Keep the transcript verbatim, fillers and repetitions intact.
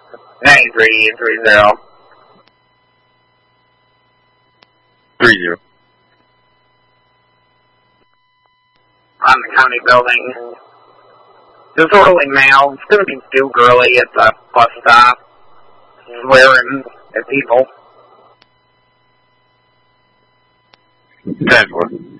Nine three three zero. Three zero. On the county building. Disorderly male. It's going to be too girly at the bus stop. Swearing at people. Ten four.